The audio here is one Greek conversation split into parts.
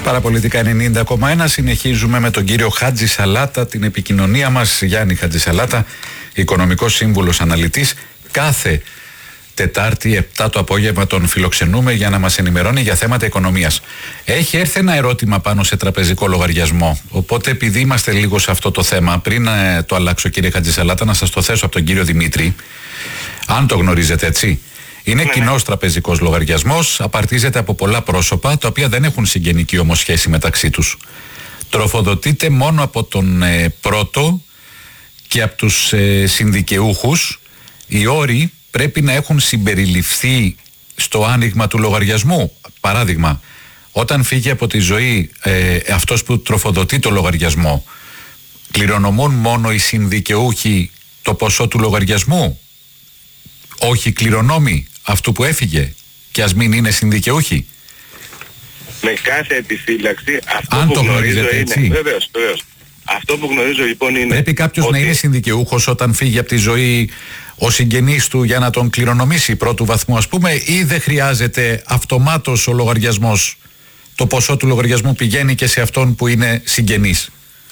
Παραπολιτικά 90,1. Συνεχίζουμε με τον κύριο Χατζησαλάτα την επικοινωνία μας. Γιάννη Χατζησαλάτα, οικονομικός σύμβουλος αναλυτής. Κάθε Τετάρτη 7 το απόγευμα τον φιλοξενούμε για να μας ενημερώνει για θέματα οικονομίας. Έχει έρθει ένα ερώτημα πάνω σε τραπεζικό λογαριασμό. Οπότε, επειδή είμαστε λίγο σε αυτό το θέμα, πριν το αλλάξω, κύριε Χατζησαλάτα, να σας το θέσω από τον κύριο Δημήτρη. Αν το γνωρίζετε, έτσι. Είναι κοινός τραπεζικός λογαριασμός, απαρτίζεται από πολλά πρόσωπα, τα οποία δεν έχουν συγγενική όμως σχέση μεταξύ τους. Τροφοδοτείται μόνο από τον πρώτο και από τους συνδικαιούχους. Οι όροι πρέπει να έχουν συμπεριληφθεί στο άνοιγμα του λογαριασμού. Παράδειγμα, όταν φύγει από τη ζωή αυτός που τροφοδοτεί το λογαριασμό, κληρονομούν μόνο οι συνδικαιούχοι το ποσό του λογαριασμού, όχι κληρονόμοι αυτού που έφυγε, και ας μην είναι συνδικαιούχοι. Με κάθε επιφύλαξη, αυτό αν που το γνωρίζω είναι, βεβαίως. Αυτό που γνωρίζω λοιπόν είναι... Πρέπει κάποιος να είναι συνδικαιούχος όταν φύγει από τη ζωή ο συγγενής του για να τον κληρονομήσει πρώτου βαθμού, ας πούμε, ή δεν χρειάζεται αυτομάτως ο λογαριασμός, το ποσό του λογαριασμού πηγαίνει και σε αυτόν που είναι συγγενής?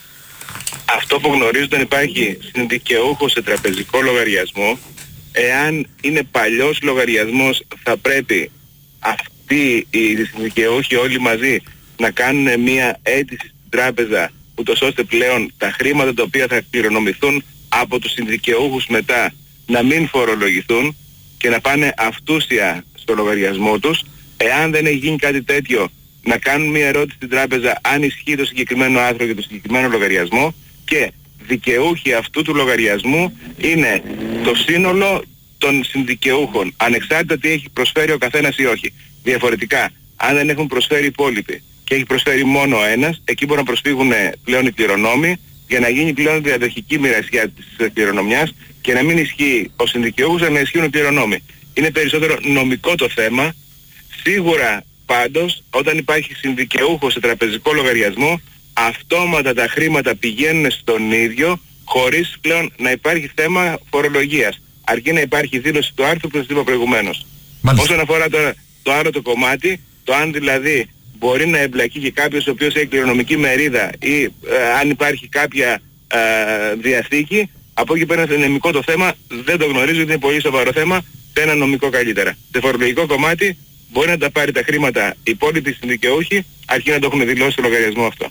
Αυτό που γνωρίζω, όταν υπάρχει συνδικαιούχος σε τραπεζικό λογαριασμό, εάν είναι παλιός λογαριασμός, θα πρέπει αυτοί οι συνδικαιούχοι όλοι μαζί να κάνουν μια αίτηση στην τράπεζα, ούτως ώστε πλέον τα χρήματα τα οποία θα κληρονομηθούν από τους συνδικαιούχους μετά να μην φορολογηθούν και να πάνε αυτούσια στο λογαριασμό τους. Εάν δεν έχει γίνει κάτι τέτοιο, να κάνουν μια ερώτηση στην τράπεζα αν ισχύει το συγκεκριμένο άρθρο για το συγκεκριμένο λογαριασμό, και δικαιούχοι αυτού του λογαριασμού είναι το σύνολο των συνδικαιούχων, ανεξάρτητα τι έχει προσφέρει ο καθένας ή όχι. Διαφορετικά, αν δεν έχουν προσφέρει υπόλοιποι και έχει προσφέρει μόνο ο ένας, εκεί μπορούν να προσφύγουν πλέον οι κληρονόμοι για να γίνει πλέον διαδοχική μοιρασιά της κληρονομιάς και να μην ισχύει ο συνδικαιούχος, αλλά να ισχύουν οι κληρονόμοι. Είναι περισσότερο νομικό το θέμα. Σίγουρα πάντως, όταν υπάρχει συνδικαιούχος σε τραπεζικό λογαριασμό, αυτόματα τα χρήματα πηγαίνουν στον ίδιο, χωρίς πλέον να υπάρχει θέμα φορολογίας. Αρκεί να υπάρχει δήλωση του άρθρου που σας είπα προηγουμένως. Όσον αφορά τώρα το άλλο το κομμάτι, το αν δηλαδή μπορεί να εμπλακεί και κάποιος ο οποίος έχει κληρονομική μερίδα ή αν υπάρχει κάποια διαθήκη, από εκεί πέρα στο νομικό το θέμα δεν το γνωρίζω, γιατί είναι πολύ σοβαρό θέμα, σε ένα νομικό καλύτερα. Σε φορολογικό κομμάτι μπορεί να τα πάρει τα χρήματα οι υπόλοιποι συνδικαιούχοι, αρκεί να το έχουν δηλώσει στο λογαριασμό αυτό.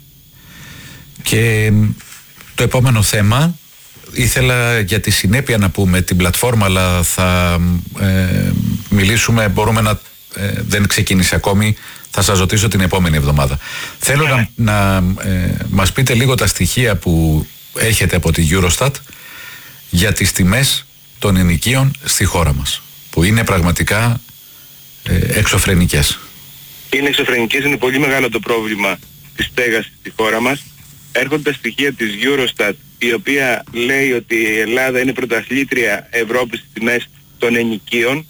Και το επόμενο θέμα, ήθελα για τη συνέπεια να πούμε την πλατφόρμα, αλλά θα μιλήσουμε, μπορούμε να... δεν ξεκίνησε ακόμη, θα σας ρωτήσω την επόμενη εβδομάδα. Θέλω να μας πείτε λίγο τα στοιχεία που έχετε από τη Eurostat για τις τιμές των ενοικίων στη χώρα μας, που είναι πραγματικά εξωφρενικές. Είναι εξωφρενικές, είναι πολύ μεγάλο το πρόβλημα της στέγασης στη χώρα μας. Έρχονται τα στοιχεία της Eurostat, η οποία λέει ότι η Ελλάδα είναι πρωταθλήτρια Ευρώπης στις τιμές των ενοικίων.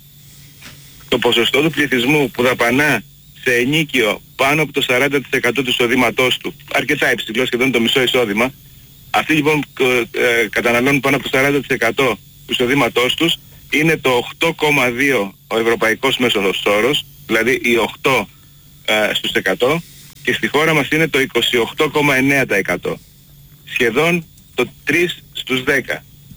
Το ποσοστό του πληθυσμού που δαπανά σε ενοίκιο πάνω από το 40% του εισοδήματός του, αρκετά υψηλό, σχεδόν το μισό εισόδημα, αυτοί λοιπόν καταναλώνουν πάνω από το 40% του εισοδήματός τους, είναι το 8,2 ο ευρωπαϊκός μέσος όρος, δηλαδή οι 8 στους 100, και στη χώρα μας είναι το 28,9%. Σχεδόν το 3 στους 10.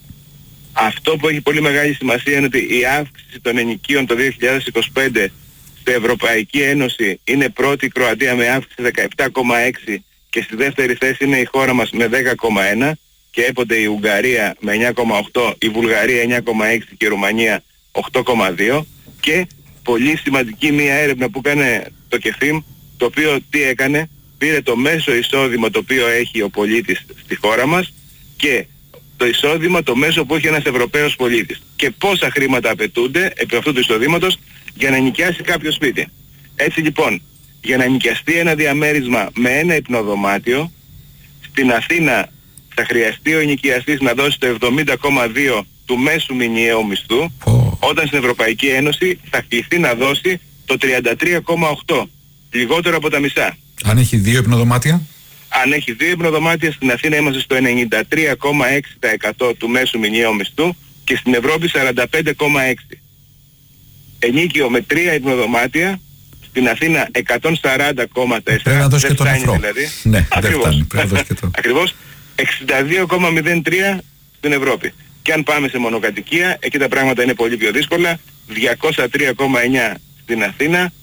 Αυτό που έχει πολύ μεγάλη σημασία είναι ότι η αύξηση των ενοικίων το 2025 στην Ευρωπαϊκή Ένωση είναι πρώτη η Κροατία με αύξηση 17,6 και στη δεύτερη θέση είναι η χώρα μας με 10,1 και έποτε η Ουγγαρία με 9,8, η Βουλγαρία 9,6 και η Ρουμανία 8,2. Και πολύ σημαντική μία έρευνα που έκανε το ΚΕΦΙΜ, το οποίο τι έκανε, πήρε το μέσο εισόδημα το οποίο έχει ο πολίτης στη χώρα μας και το εισόδημα το μέσο που έχει ένας Ευρωπαίος πολίτης και πόσα χρήματα απαιτούνται επί αυτού του εισοδήματος για να νοικιάσει κάποιο σπίτι. Έτσι λοιπόν, για να νοικιαστεί ένα διαμέρισμα με ένα υπνοδωμάτιο, στην Αθήνα θα χρειαστεί ο ενοικιαστής να δώσει το 70,2 του μέσου μηνιαίου μισθού, όταν στην Ευρωπαϊκή Ένωση θα κληθεί να δώσει το 33,8, λιγότερο από τα μισά. Αν έχει 2 υπνοδωμάτια? Αν έχει 2 υπνοδωμάτια, στην Αθήνα είμαστε στο 93,6% του μέσου μηνιαίου μισθού και στην Ευρώπη 45,6%. Ενίκιο με 3 υπνοδωμάτια Στην Αθήνα 140,4. Πρέπει να δώσει και τον εφρό. Δηλαδή. Ναι, ακριβώς. δεν φτάνει. Πρέπει να δώσει και το... Ακριβώς. 62,03 στην Ευρώπη. Και αν πάμε σε μονοκατοικία, εκεί τα πράγματα είναι πολύ πιο δύσκολα. 203,9 στην Αθήνα,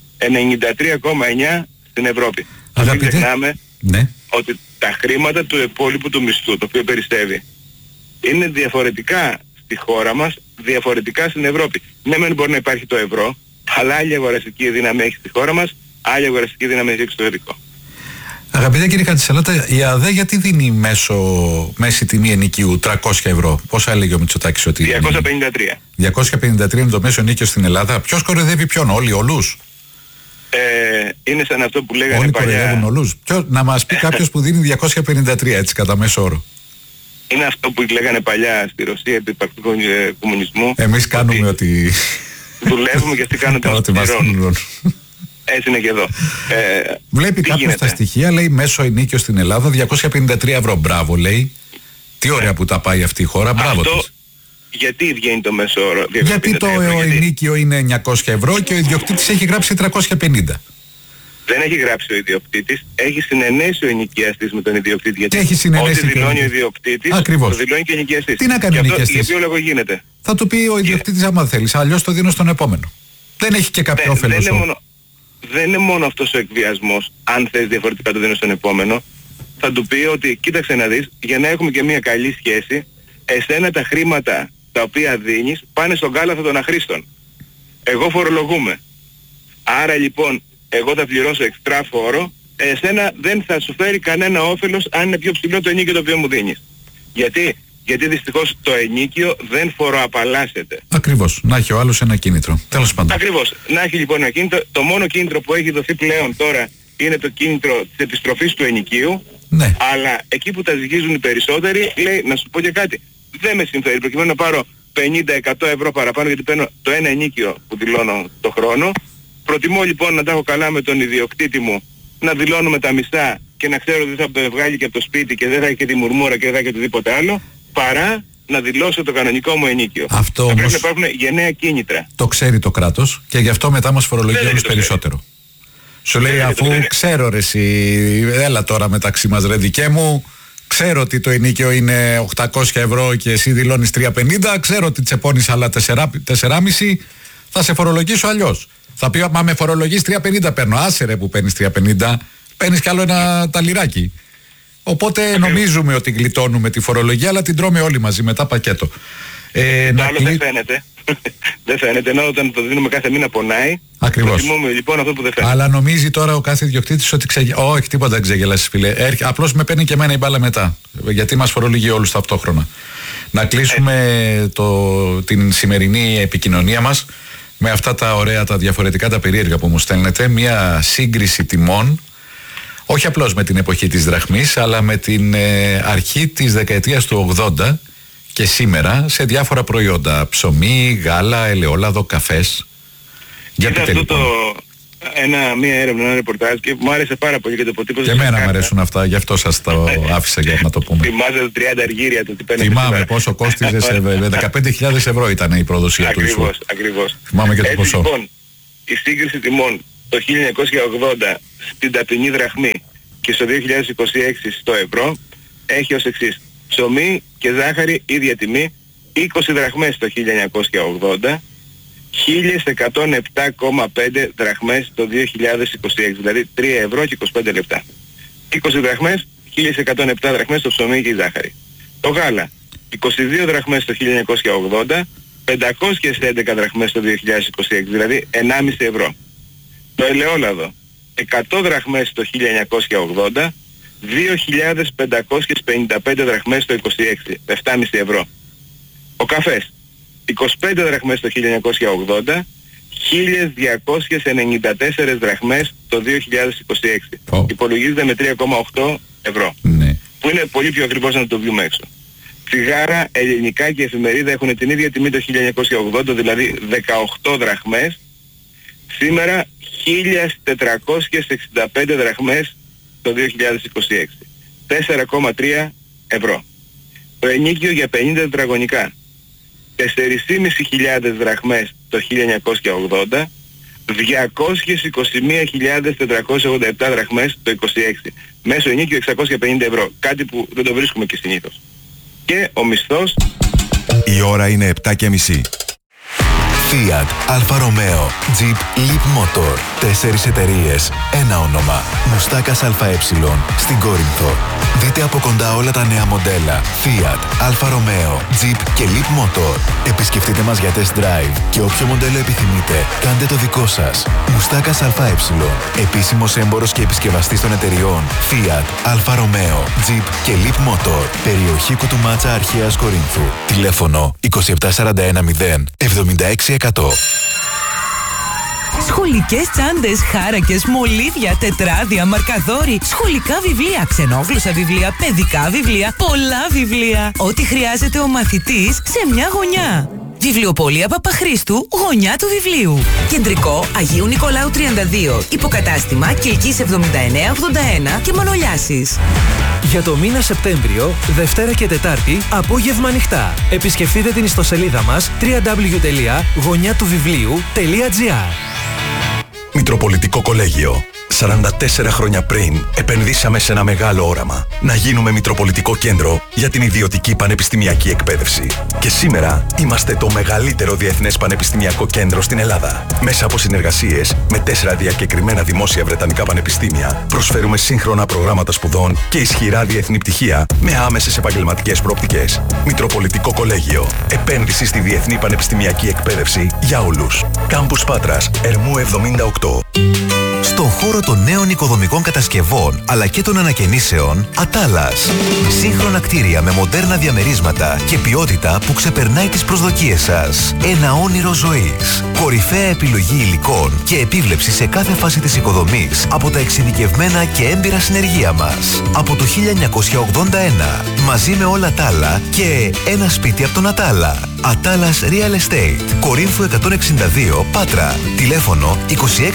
93,9 στην Ευρώπη. Αγαπητέ, μην ξεχνάμε ναι, ότι τα χρήματα του υπόλοιπου του μισθού, το οποίο περισσεύει, είναι διαφορετικά στη χώρα μας, διαφορετικά στην Ευρώπη. Ναι, μεν μπορεί να υπάρχει το ευρώ, αλλά άλλη αγοραστική δύναμη έχει στη χώρα μας, άλλη αγοραστική δύναμη έχει στο εξωτερικό. Αγαπητέ κύριε Χατζησαλάτα, η ΑΔΕ γιατί δίνει μέση τιμή ενοικίου 300 ευρώ? Πόσα έλεγε ο Μητσοτάκης ότι 253. 253 είναι το μέσο ενοίκιο στην Ελλάδα. Ποιος κοροϊδεύει ποιον? Όλους? Είναι σαν αυτό που λέγανε Όλοι παλιά. κοροϊδεύουν όλους. Να μας πει κάποιος που δίνει 253 έτσι κατά μέσο όρο. Είναι αυτό που λέγανε παλιά στη Ρωσία επί του κομμουνισμού. Εμείς κάνουμε ότι... Δουλεύουμε και αυτοί κάνουν ό,τι μας πληρώνουν. Έτσι είναι και εδώ. Βλέπει κάποιος τα στοιχεία, λέει μέσο ενοίκιο στην Ελλάδα 253 ευρώ. Μπράβο, λέει. Τι ωραία που τα πάει αυτή η χώρα. Μπράβο της. Γιατί βγαίνει το μέσο όρο? Γιατί το ενοίκιο είναι 900 ευρώ και ο ιδιοκτήτης έχει γράψει 350. Δεν έχει γράψει ο ιδιοκτήτης, έχει συνενέσει ο ενοικιαστής με τον ιδιοκτήτη. Γιατί έχει συνενέσει ό,τι δηλώνει ο ιδιοκτήτης, το δηλώνει και ο ενοικιαστής. Τι να κάνει ο ενοικιαστής? Για ποιο λόγο γίνεται? Θα του πει ο ιδιοκτήτης άμα θέλεις, αλλιώς το δίνω στον επόμενο. Δεν έχει και κάποιο όφελος. Δεν είναι μόνο αυτός ο εκβιασμός, αν θες διαφορετικά το δίνω στον επόμενο. Θα του πει ότι κοίταξε να δεις, για να έχουμε και μια καλή σχέση, εσένα τα χρήματα τα οποία δίνεις πάνε στον κάλαθο των αχρήστων. Εγώ φορολογούμε. Άρα λοιπόν εγώ θα πληρώσω εξτρά φόρο, εσένα δεν θα σου φέρει κανένα όφελος αν είναι πιο ψηλό το ενίκιο το οποίο μου δίνεις. Γιατί δυστυχώς το ενίκιο δεν φοροαπαλλάσσεται. Ακριβώς. Να έχει ο άλλος ένα κίνητρο. Τέλος πάντων. Ακριβώς. Να έχει λοιπόν ένα κίνητρο. Το μόνο κίνητρο που έχει δοθεί πλέον τώρα είναι το κίνητρο της επιστροφής του ενοικίου. Ναι. Αλλά εκεί που τα ζυγίζουν οι περισσότεροι, λέει, να σου πω και κάτι. Δεν με συμφέρει προκειμένου να πάρω 50-100 ευρώ παραπάνω γιατί παίρνω το ένα ενίκιο που δηλώνω το χρόνο. Προτιμώ λοιπόν να τα έχω καλά με τον ιδιοκτήτη μου, να δηλώνουμε τα μισά και να ξέρω ότι θα το βγάλει και από το σπίτι και δεν θα έχει και τη μουρμούρα και δεν θα έχει και οτιδήποτε άλλο, παρά να δηλώσω το κανονικό μου ενίκιο. Αυτό θα όμως πρέπει να υπάρχουν γενναία κίνητρα. Το ξέρει το κράτος και γι' αυτό μετά μας φορολογεί όλους περισσότερο. Σου λέει αφού ξέρω ρε εσύ, έλα τώρα μεταξύ μας ρε δικέ μου, ξέρω ότι το ενίκιο είναι 800 ευρώ και εσύ δηλώνεις 350, ξέρω ότι τσεπώνεις άλλα 4,5, θα σε φορολογήσω αλλιώς. Θα πει, μα με φορολογείς 350 παίρνω. Άσε ρε που παίρνεις 350, παίρνεις κι άλλο ένα ταλιράκι. Οπότε νομίζουμε ότι γλιτώνουμε τη φορολογία, αλλά την τρώμε όλοι μαζί μετά πακέτο. Το άλλο δεν φαίνεται. Δεν φαίνεται, ενώ όταν το δίνουμε κάθε μήνα πονάει. Ακριβώς. Προτιμούμε λοιπόν αυτό που δεν φαίνεται. Αλλά νομίζει τώρα ο κάθε ιδιοκτήτης ότι όχι, τίποτα δεν ξεγελάσεις φίλε. Απλώς με παίρνει και εμένα η μπάλα μετά. Γιατί μας φορολογεί όλους ταυτόχρονα. Να κλείσουμε την σημερινή επικοινωνία μας με αυτά τα ωραία, τα διαφορετικά, τα περίεργα που μου στέλνετε. Μια σύγκριση τιμών, όχι απλώς με την εποχή της δραχμής, αλλά με την αρχή της δεκαετίας του 80 και σήμερα σε διάφορα προϊόντα. Ψωμί, γάλα, ελαιόλαδο, καφές. Κοίτα αυτό μία έρευνα, ένα ρεπορτάζ και μου άρεσε πάρα πολύ και το αποτύπωσα. Και εμένα μου αρέσουν αυτά, γι' αυτό σας το άφησα για να το πούμε. Θυμάσαι 30 αργύρια του τι παίρνετε. Θυμάμαι πόσο κόστιζε, 15.000 ευρώ ήταν η προδοσία του ίσου. Ακριβώς. Θυμάμαι και το ποσό. Λοιπόν, η σύγκριση τιμών το 1980 στην ταπεινή δραχμή και στο 2026 στο ευρώ έχει ως εξής. Ψωμί και ζάχαρη ίδια τιμή, 20 δραχμές το 1980, 1.107,5 δραχμές το 2026, δηλαδή 3 ευρώ και 25 λεπτά. 20 δραχμές, 1.107 δραχμές το ψωμί και η ζάχαρη. Το γάλα, 22 δραχμές το 1980, 511 δραχμές το 2026, δηλαδή 1,5 ευρώ. Το ελαιόλαδο, 100 δραχμές το 1980, 2.555 δραχμές το 26, 7,5 ευρώ. Ο καφές, 25 δραχμές το 1980, 1.294 δραχμές το 2026. Υπολογίζεται με 3,8 ευρώ. Ναι. Που είναι πολύ πιο ακριβώς να το βγούμε έξω. Τσιγάρα, ελληνικά και εφημερίδα έχουν την ίδια τιμή το 1980, δηλαδή 18 δραχμές. Σήμερα 1.465 δραχμές το 2026. 4,3 ευρώ. Το ενίκιο για 50 τετραγωνικά. 4.500 δραχμές το 1980, 221.487 δραχμές το 26. Μέσο ενίκιο 650 ευρώ. Κάτι που δεν το βρίσκουμε και συνήθως. Και ο μισθός... Η ώρα είναι 7:30. Fiat, Alfa Romeo, Jeep, Leap Motor. 4 εταιρείες, ένα όνομα. Μουστάκας ΑΕ στην Κόρινθο. Δείτε από κοντά όλα τα νέα μοντέλα Fiat, Alfa Romeo, Jeep και Leap Motor. Επισκεφτείτε μας για test drive και όποιο μοντέλο επιθυμείτε, κάντε το δικό σας. Μουστάκας ΑΕ. Επίσημος έμπορος και επισκευαστής των εταιριών Fiat, Alfa Romeo, Jeep και Leap Motor. Περιοχή Κουτουμάτσα Αρχαίας Κορίνθου. Τηλέφωνο 27410 76%. Σχολικές τσάντες, χάρακες, μολύβια, τετράδια, μαρκαδόροι, σχολικά βιβλία, ξενόγλωσσα βιβλία, παιδικά βιβλία, πολλά βιβλία. Ό,τι χρειάζεται ο μαθητής σε μια γωνιά. Βιβλιοπωλεία Παπαχρήστου, γωνιά του βιβλίου. Κεντρικό Αγίου Νικολάου 32. Υποκατάστημα Κιλκής 7981 και Μανολιάσης. Για το μήνα Σεπτέμβριο, Δευτέρα και Τετάρτη, απόγευμα ανοιχτά. Επισκεφτείτε την ιστοσελίδα μας www.γωνιάτουβιβλίου.gr. Μητροπολιτικό Κολέγιο. 44 χρόνια πριν επενδύσαμε σε ένα μεγάλο όραμα. Να γίνουμε Μητροπολιτικό Κέντρο για την ιδιωτική πανεπιστημιακή εκπαίδευση. Και σήμερα είμαστε το μεγαλύτερο διεθνές πανεπιστημιακό κέντρο στην Ελλάδα. Μέσα από συνεργασίες με 4 διακεκριμένα δημόσια βρετανικά πανεπιστήμια, προσφέρουμε σύγχρονα προγράμματα σπουδών και ισχυρά διεθνή πτυχία με άμεσες επαγγελματικές προοπτικές. Μητροπολιτικό Κολέγιο. Επένδυση στη διεθνή πανεπιστημιακή εκπαίδευση για όλους. Κάμπους Πάτρας, Ερμού 78. Στον χώρο των νέων οικοδομικών κατασκευών αλλά και των ανακαινήσεων, Ατάλας. Σύγχρονα κτίρια με μοντέρνα διαμερίσματα και ποιότητα που ξεπερνάει τις προσδοκίες σας. Ένα όνειρο ζωής. Κορυφαία επιλογή υλικών και επίβλεψη σε κάθε φάση της οικοδομής από τα εξειδικευμένα και έμπειρα συνεργεία μας. Από το 1981, μαζί με όλα τα άλλα και ένα σπίτι από τον Ατάλα. Ατάλας Real Estate. Κορίνθου 162, Πάτρα. Τηλέφωνο 2610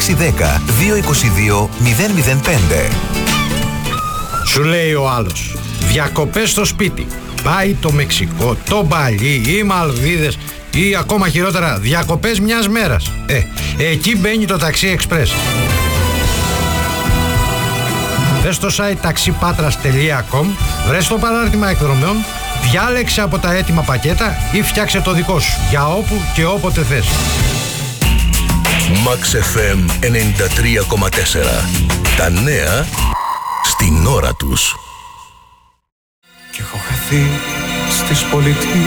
222 005. Σου λέει ο άλλος, διακοπές στο σπίτι. Πάει το Μεξικό, το Μπαλί ή Μαλδίβες ή ακόμα χειρότερα διακοπές μιας μέρας. Εκεί μπαίνει το Taxi Express. Μπες στο site taxipatras.com, βρες το παράρτημα εκδρομέων, διάλεξε από τα έτοιμα πακέτα ή φτιάξε το δικό σου για όπου και όποτε θες. Max FM 93,4. Τα νέα στην ώρα τους. Κι έχω χαθεί στις πολιτείες.